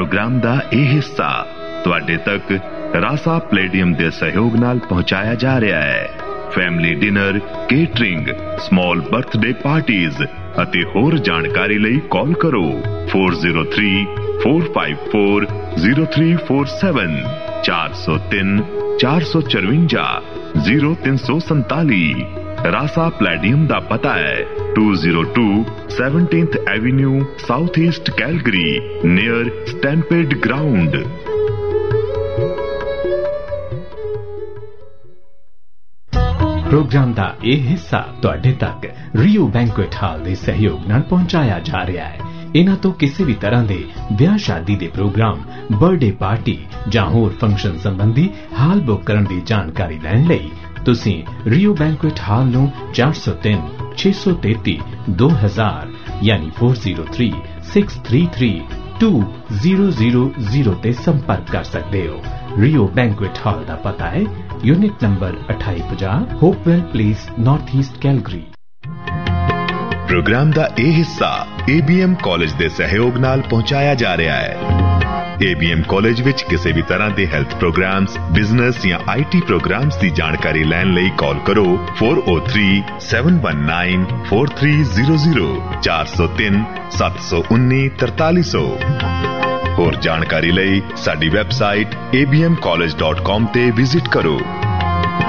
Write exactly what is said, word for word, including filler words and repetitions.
Programme दा यह हिस्सा तुहाडे तक रासा प्लेडियम दे सहयोग नाल पहुंचाया जा रहा है। Family dinner, catering, small birthday parties ਅਤੇ ਹੋਰ ਜਾਣਕਾਰੀ ਲਈ ਕਾਲ ਕਰੋ four zero three four five four zero three four seven ਚਾਰ ਸੌ ਤਿੰਨ ਚਾਰ ਸੌ ਚੁਰੰਜਾ zero ਤਿੰਨ ਸੌ ਸੰਤਾਲੀ। ਰਾਸਾ ਪਲੇਡੀਅਮ ਦਾ ਪਤਾ ਹੈ two oh two seventeenth Avenue South East Calgary near Stampede Ground। Programme का यह हिस्सा तुहाडे तक रियो बैंकुएट हाल के सहयोग नाल पहुंचाया जा रहा है। इन्हां तो किसी भी तरह के ब्याह शादी के प्रोग्राम, बर्थडे पार्टी जां होर फंक्शन संबंधी हाल बुक करने की जानकारी लैण लई तुसीं रियो बैंकुएट हाल नूं चार सौ तीन छे सौ तेती दो हजार यानी four oh three six three three two zero zero zero ते संपर्क कर सकते हो। रियो बैंकुएट हॉल का पता है यूनिट नंबर अठाई पचास Hopewell place north east Calgary. Programme का यह हिस्सा एबीएम कॉलेज के सहयोग नाल पहुंचाया जा रहा है। एबीएम कॉलेज विच किसी भी तरह के हेल्थ प्रोग्राम्स, बिजनेस या आईटी प्रोग्राम्स की जानकारी लैण लई कॉल करो four oh three seven one nine four three zero zero चार सौ तीन सत्त सौ उन्नी तरताली सौ। होर जानकारी लई साडी website a b m college dot com ते विजिट करो।